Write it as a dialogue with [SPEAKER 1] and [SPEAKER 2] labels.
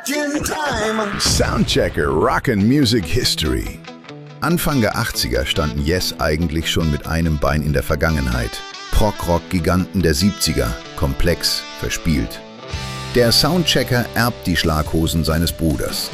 [SPEAKER 1] Soundchecker Rockin' Music History. Anfang der 80er standen Yes eigentlich schon mit einem Bein in der Vergangenheit. Prog-Rock-Giganten der 70er, komplex, verspielt. Der Soundchecker erbt die Schlaghosen seines Bruders.